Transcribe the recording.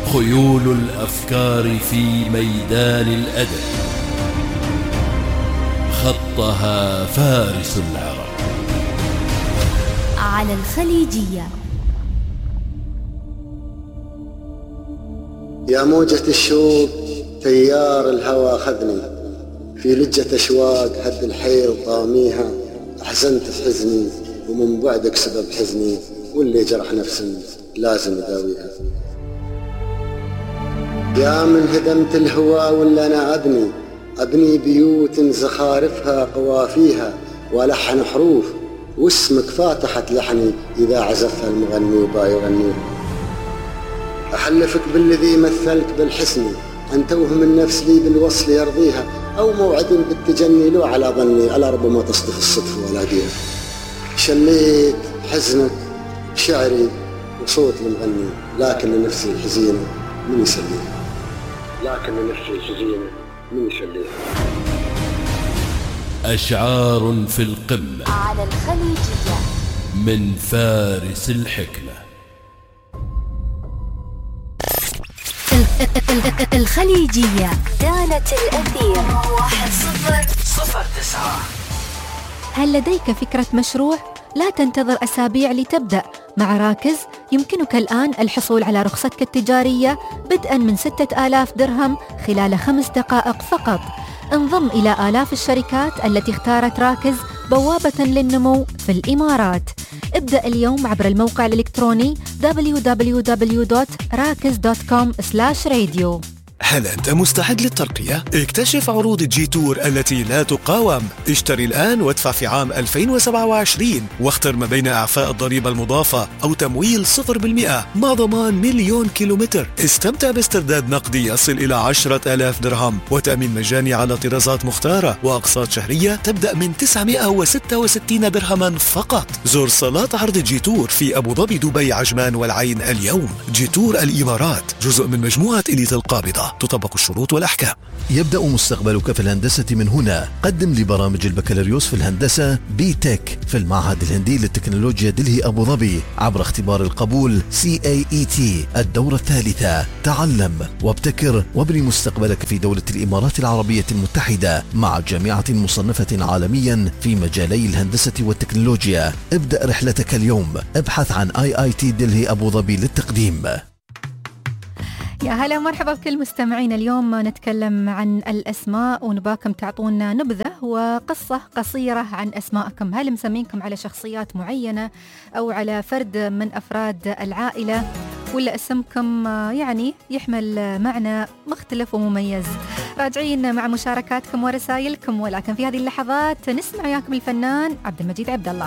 خيول الأفكار في ميدان الأدب، خطها فارس العرب. على الخليجية. يا موجة الشوق تيار الهوى خذني، في لجة أشواق هد الحيل طاميها، أحزنت في حزني ومن بعدك سبب حزني، واللي جرح نفسي لازم يداويها. يا من هدمت الهوى ولا أنا أبني بيوت زخارفها قوافيها ولحن حروف، واسمك فاتحت لحني إذا عزفها المغني وبا يغنيها. أحلفك بالذي مثلت بالحسن أن توهم النفس لي بالوصل يرضيها، أو موعد بالتجني لو على ظني ألا ربما تصدف الصدف ولاقيها. شليت حزنك شعري وصوت المغني، لكن نفسي الحزينة من يسليها، أشعار في القمة على الخليجية من فارس الحكمة. الخليجية دانة الأثير 1009. هل لديك فكرة مشروع؟ لا تنتظر أسابيع لتبدأ. مع راكز يمكنك الآن الحصول على رخصتك التجارية بدءاً من 6000 درهم خلال 5 دقائق فقط. انضم إلى آلاف الشركات التي اختارت راكز بوابة للنمو في الإمارات. ابدأ اليوم عبر الموقع الإلكتروني www.rakz.com/radio. هل أنت مستعد للترقية؟ اكتشف عروض الجي تور التي لا تقاوم. اشتري الآن وادفع في عام 2027 واختر ما بين إعفاء الضريبة المضافة أو تمويل 0% مع ضمان 1,000,000 كيلومتر. استمتع باسترداد نقدي يصل إلى 10,000 درهم وتأمين مجاني على طرازات مختارة وأقساط شهرية تبدأ من 966 درهما فقط. زور صالات عرض جي تور في أبو ظبي، دبي، عجمان والعين اليوم. جي تور الإمارات جزء من مجموعة إليت القابضة، تطبق الشروط والأحكام. يبدأ مستقبلك في الهندسة من هنا. قدم لبرامج البكالوريوس في الهندسة بي تك في المعهد الهندي للتكنولوجيا دلهي أبو ظبي عبر اختبار القبول CAET الدورة الثالثة. تعلم وابتكر وابني مستقبلك في دولة الإمارات العربية المتحدة مع جامعة مصنفة عالميا في مجالي الهندسة والتكنولوجيا. ابدأ رحلتك اليوم. ابحث عن IIT دلهي أبو ظبي للتقديم. يا هلا مرحبا بكل مستمعين. اليوم نتكلم عن الأسماء ونباكم تعطونا نبذة وقصة قصيرة عن أسماءكم. هل مسمينكم على شخصيات معينة أو على فرد من أفراد العائلة، ولا اسمكم يعني يحمل معنى مختلف ومميز؟ راجعين مع مشاركاتكم ورسائلكم، ولكن في هذه اللحظات نسمع وياكم الفنان عبد المجيد عبد الله.